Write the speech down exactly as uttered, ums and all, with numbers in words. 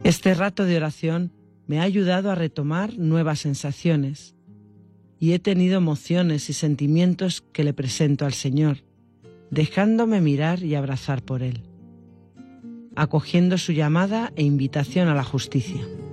Este rato de oración me ha ayudado a retomar nuevas sensaciones y he tenido emociones y sentimientos que le presento al Señor, dejándome mirar y abrazar por Él, acogiendo su llamada e invitación a la justicia.